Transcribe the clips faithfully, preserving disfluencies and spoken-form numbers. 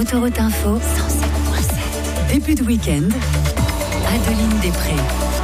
Autoroute Info cent sept point sept. Début de week-end, Adeline Després.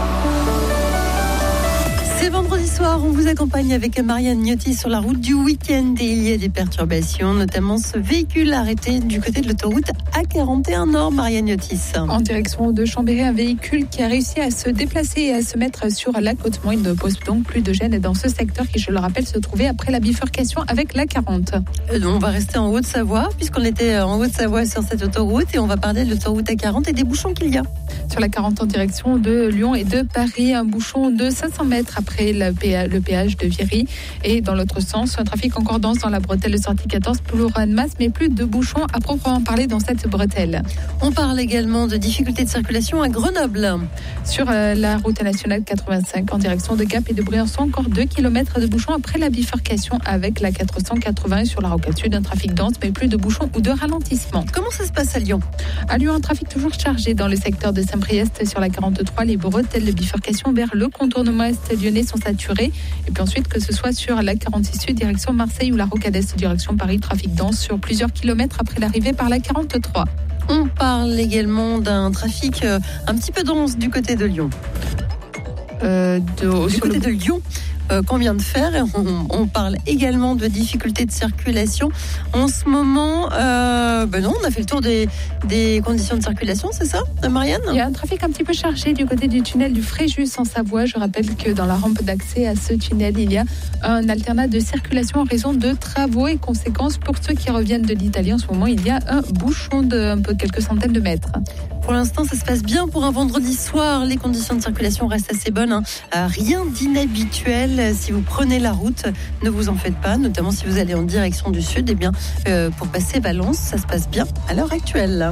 C'est vendredi soir, on vous accompagne avec Marianne Gnotti sur la route du week-end et il y a des perturbations, notamment ce véhicule arrêté du côté de l'autoroute A quarante et un Nord, Marianne Gnotti. En direction de Chambéry, un véhicule qui a réussi à se déplacer et à se mettre sur l'accotement. Il ne pose donc plus de gêne dans ce secteur qui, je le rappelle, se trouvait après la bifurcation avec l'A quarante. On va rester en Haute-Savoie puisqu'on était en Haute-Savoie sur cette autoroute et on va parler de l'autoroute A quarante et des bouchons qu'il y a. Sur la quarante en direction de Lyon et de Paris, un bouchon de cinq cents mètres après le péage de Viry. Et dans l'autre sens, un trafic encore dense dans la bretelle de sortie quatorze pour Annemasse, mais plus de bouchons à proprement parler dans cette bretelle. On parle également de difficultés de circulation à Grenoble. Sur la route nationale quatre-vingt-cinq en direction de Gap et de Briançon, encore deux kilomètres de bouchons après la bifurcation avec la quatre cent quatre-vingts. Sur la rocade sud, un trafic dense, mais plus de bouchons ou de ralentissements. Comment ça se passe à Lyon ? À Lyon, un trafic toujours chargé dans le secteur de Saint-Priest sur la quarante-trois. Les bretelles de bifurcation vers le contournement est lyonnais sont saturées. Et puis ensuite, que ce soit sur la quarante-six sud, direction Marseille ou la rocade est, direction Paris, trafic dense sur plusieurs kilomètres après l'arrivée par la quarante-trois. On parle également d'un trafic un petit peu dense du côté de Lyon. Euh, de, du côté le... de Lyon euh, qu'on vient de faire. Et on, on parle également de difficultés de circulation. En ce moment, euh, ben non, on a fait le tour des, des conditions de circulation, c'est ça, Marianne ? Il y a un trafic un petit peu chargé du côté du tunnel du Fréjus en Savoie. Je rappelle que dans la rampe d'accès à ce tunnel, il y a un alternat de circulation en raison de travaux et conséquences pour ceux qui reviennent de l'Italie. En ce moment, il y a un bouchon de un peu quelques centaines de mètres. Pour l'instant, ça se passe bien pour un vendredi soir. Les conditions de circulation restent assez bonnes. Hein. Euh, rien d'inhabituel. Si vous prenez la route, ne vous en faites pas. Notamment si vous allez en direction du sud. Eh bien, euh, pour passer Valence, ça se passe bien à l'heure actuelle.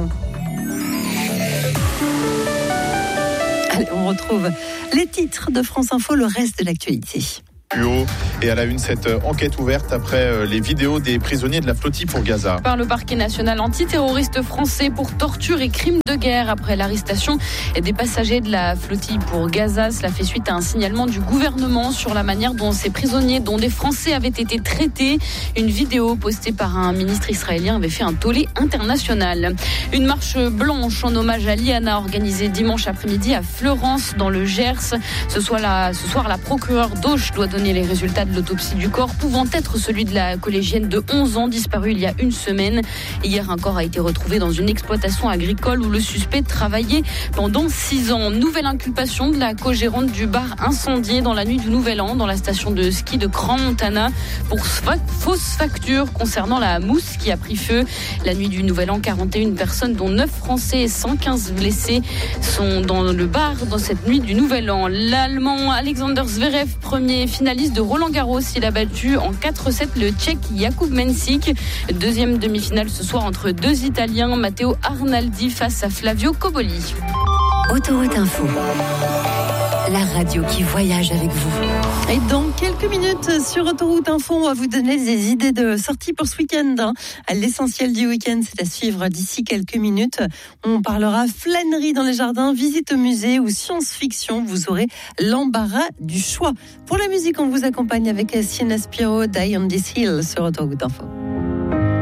Allez, on retrouve les titres de France Info, le reste de l'actualité. Plus haut et à la une, cette enquête ouverte après les vidéos des prisonniers de la flottille pour Gaza. Par le parquet national antiterroriste français pour torture et crimes de guerre après l'arrestation des passagers de la flottille pour Gaza. Cela fait suite à un signalement du gouvernement sur la manière dont ces prisonniers, dont des Français, avaient été traités. Une vidéo postée par un ministre israélien avait fait un tollé international. Une marche blanche en hommage à Liana organisée dimanche après-midi à Fleurance dans le Gers. Ce soir, la, ce soir, la procureure d'Auch doit donner les résultats de l'autopsie du corps, pouvant être celui de la collégienne de onze ans disparue il y a une semaine. Hier, un corps a été retrouvé dans une exploitation agricole où le suspect travaillait pendant six ans. Nouvelle inculpation de la co-gérante du bar incendié dans la nuit du Nouvel An dans la station de ski de Crans-Montana pour fausse facture concernant la mousse qui a pris feu. La nuit du Nouvel An, quarante et une personnes, dont neuf Français et cent quinze blessés, sont dans le bar dans cette nuit du Nouvel An. L'Allemand Alexander Zverev, premier finaliste de Roland Garros, il a battu en quatre sept le Tchèque Jakub Mensik. Deuxième demi-finale ce soir entre deux Italiens, Matteo Arnaldi face à Flavio Cobolli. Autoroute Info, la radio qui voyage avec vous. Et dans quelques minutes sur Autoroute Info, on va vous donner des idées de sortie pour ce week-end. Hein. L'essentiel du week-end, c'est à suivre d'ici quelques minutes. On parlera flânerie dans les jardins, visite au musée ou science-fiction. Vous aurez l'embarras du choix. Pour la musique, on vous accompagne avec Sienna Spiro, Die on This Hill sur Autoroute Info.